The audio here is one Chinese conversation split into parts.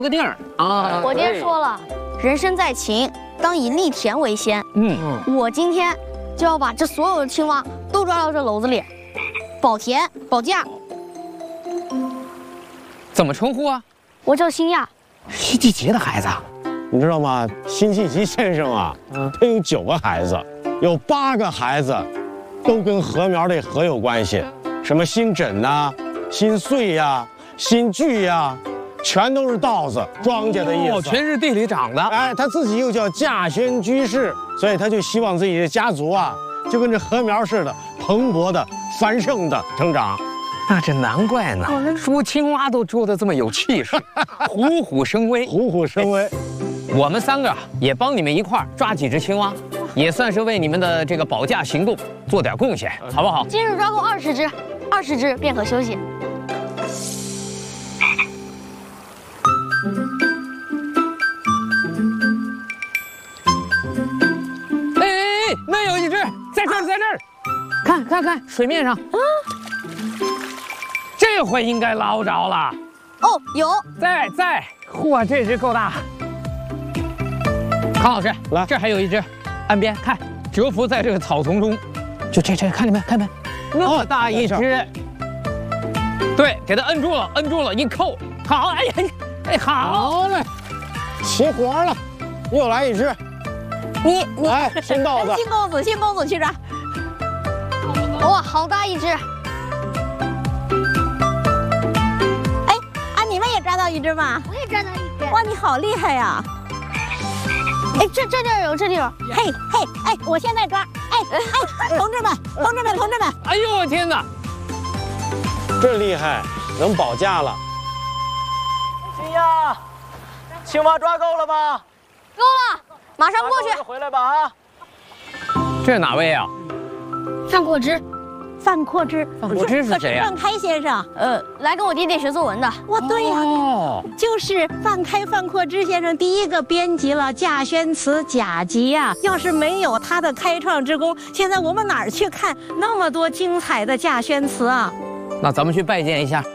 个地儿啊。 我爹说了，人生在勤，当以利田为先。我今天就要把这所有的青蛙都抓到这篓子里，保田保价。 怎么称呼啊？ 我叫新亚。 辛弃疾的孩子。 你知道吗？辛弃疾先生啊，他有9个孩子，有8个孩子都跟禾苗这禾有关系，什么辛枕呐、辛穗呀、辛聚呀，全都是稻子庄稼的意思。 全是地里长的。 哎，他自己又叫稼轩居士，所以他就希望自己的家族啊，就跟这禾苗似的，蓬勃的、繁盛的成长。 那这难怪呢，捉青蛙都捉得这么有气势，虎虎生威， 虎虎生威。 我们3个也帮你们一块儿抓几只青蛙，也算是为你们的这个保价行动做点贡献，好不好？ 今日抓够20只，20只便可休息。 哎，那有一只，在这儿，在这儿，看，水面上啊，这回应该捞着了。 哦，有， 在，嚯，这只够大。康老师， 来， 这还有一只，岸边看，蛰伏在这个草丛中，就这，看见没？那么大一只，对，给它摁住了，一扣，好，哎，好嘞， 齐活了，又来一只， 你来新豆子， 新公子去抓。哇，好大一只！哎，你们也抓到一只吗？我也抓到一只。哇，你好厉害呀！哎，这地儿有，嘿，哎，我现在抓，哎，同志们， 哎呦我天哪， 这厉害，能保价了。 新亚，青蛙抓够了吗？ 够了，马上过去。 回来吧啊！ 这是哪位啊？ 范阔之是谁呀？ 范开先生，来跟我爹爹学作文的。 哇，对呀，就是范阔之先生第一个编辑了《稼轩词》甲集呀。要是没有他的开创之功，现在我们哪儿去看那么多精彩的稼轩词啊？ 那咱们去拜见一下。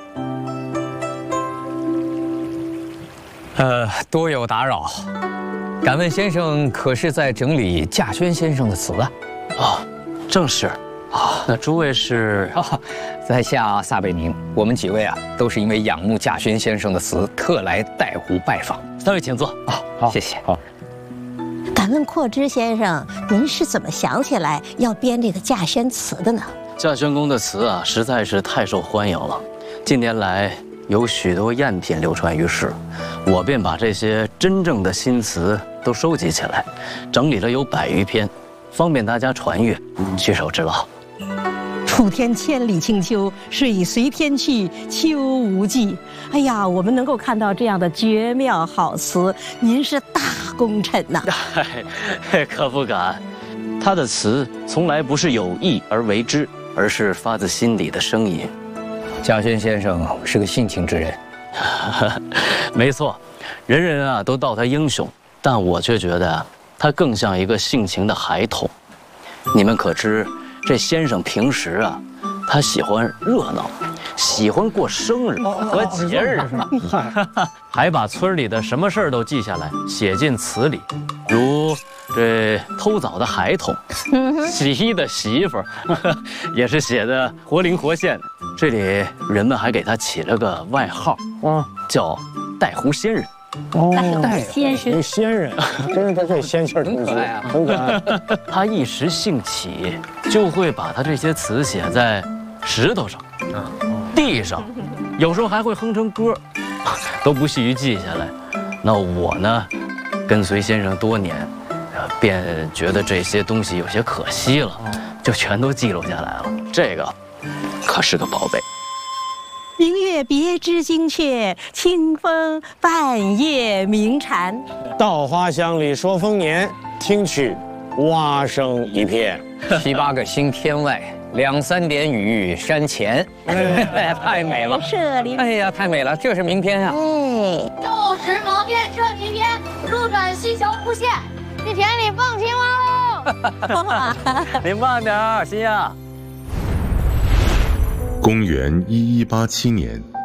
多有打扰，敢问先生可是在整理稼轩先生的词啊？ 正是。那诸位是？ 在下撒贝宁，我们几位啊，都是因为仰慕稼轩先生的词，特来带湖拜访。 3位请坐。 好，谢谢。 好。 敢问阔之先生，您是怎么想起来要编这个稼轩词的呢？ 稼轩公的词啊，实在是太受欢迎了，近年来有许多赝品流传于世，我便把这些真正的新词都收集起来，整理了有100余篇，方便大家传阅，举手之劳。 楚天千里清秋，水随天去，秋无际。哎呀，我们能够看到这样的绝妙好词，您是大功臣呐！ 可不敢，他的词从来不是有意而为之，而是发自心底的声音。 稼轩先生是个性情之人。 没错，人人啊都道他英雄，但我却觉得他更像一个性情的孩童。你们可知？这先生平时啊，他喜欢热闹，喜欢过生日和节日，还把村里的什么事儿都记下来，写进词里，如这偷枣的孩童，洗衣的媳妇儿，也是写的活灵活现的。这里人们还给他起了个外号，叫带湖仙人。 带仙人， 仙人，真是他这仙气儿挺足，很可爱。 他一时兴起，就会把他这些词写在石头上、地上，有时候还会哼成歌，都不屑于记下来。那我呢，跟随先生多年，便觉得这些东西有些可惜了，就全都记录下来了。这个可是个宝贝。 明月别枝惊鹊，清风半夜鸣蝉。 稻花香里说丰年，听取蛙声一片。 7、8个星天外，2、3点雨山前。太美了， 这里， 哎呀，太美了，这是名篇啊。 旧时茅店这名篇，路转溪桥忽见，去田里放青蛙喽。 您慢点，新亚。 公元1187年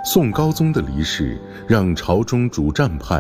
宋高宗的离世让朝中主战派